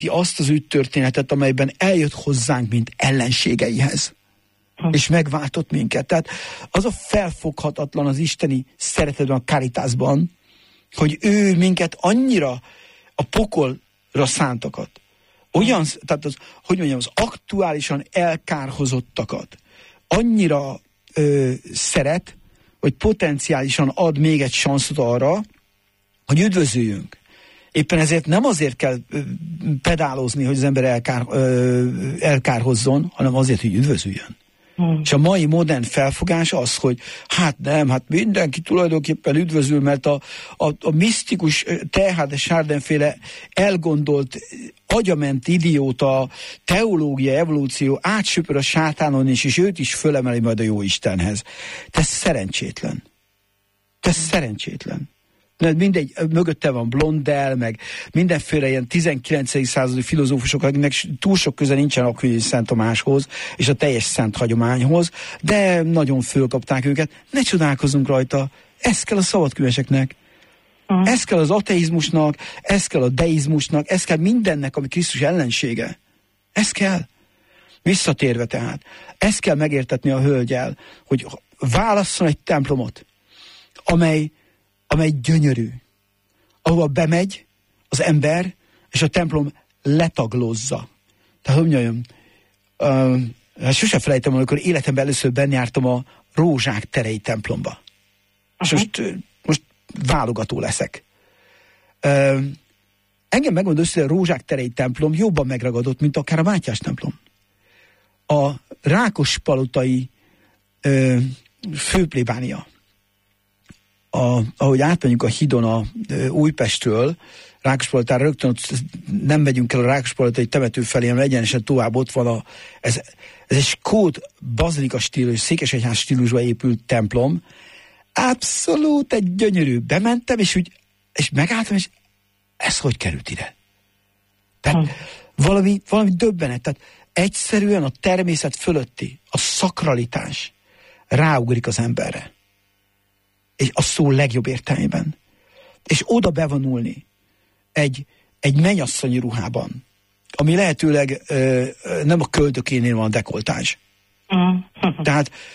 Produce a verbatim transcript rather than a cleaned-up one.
azt az ügytörténetet, amelyben eljött hozzánk, mint ellenségeihez. És megváltott minket. Tehát az a felfoghatatlan az isteni szeretetben, a Caritasban, hogy ő minket annyira a pokolra szántakat, olyan, tehát az, hogy mondjam, az aktuálisan elkárhozottakat annyira ö, szeret, hogy potenciálisan ad még egy sanszot arra, hogy üdvözüljünk. Éppen ezért nem azért kell ö, pedálozni, hogy az ember elkár, ö, elkárhozzon, hanem azért, hogy üdvözüljön. Hmm. És a mai modern felfogás az, hogy hát nem, hát mindenki tulajdonképpen üdvözül, mert a, a, a misztikus Teilhard de Chardin-féle elgondolt, agyament idióta teológia, evolúció átsöpör a sátánon is, és őt is fölemeli majd a jó Istenhez. Te szerencsétlen. Te hmm. szerencsétlen. Mert mindegy, mögötte van Blondel, meg mindenféle ilyen tizenkilencedik századi filozófusok, akiknek túl sok köze nincsen Aquinas Szent Tamáshoz, és a teljes szent hagyományhoz, de nagyon fölkapták őket. Ne csodálkozzunk rajta, ez kell a szabadkőeseknek. Uh. Ez kell az ateizmusnak, ez kell a deizmusnak, ez kell mindennek, ami Krisztus ellensége. Ez kell. Visszatérve tehát, ezt kell megértetni a hölgyel, hogy válasszon egy templomot, amely amely gyönyörű, ahova bemegy az ember, és a templom letaglózza. Tehát, hogy mondjam, uh, hát sose felejtem, amikor életemben először benjártam a Rózsák terei templomba. Uh-huh. És most, most válogató leszek. Uh, engem megmondom, hogy a Rózsák terei templom jobban megragadott, mint akár a Mátyás templom. A Rákospalotai uh, főplébánia, A, ahogy átmegyünk a hídon a e, Újpestről, Rákospalotára, rögtön ott nem megyünk el a Rákospalotai temető felé, hanem egyenesen tovább ott van a, ez, ez egy skót bazilika stílus, székesegyház stílusba épült templom. Abszolút egy gyönyörű. Bementem, és úgy, és megálltam, és ez hogy került ide? Tehát hmm. valami, valami döbbenet. Tehát egyszerűen a természet fölötti, a szakralitás ráugrik az emberre. És a szó legjobb értelmében. És oda bevonulni egy, egy mennyasszonyi ruhában, ami lehetőleg ö, nem a köldökénél van a dekoltázs. Mm. Tehát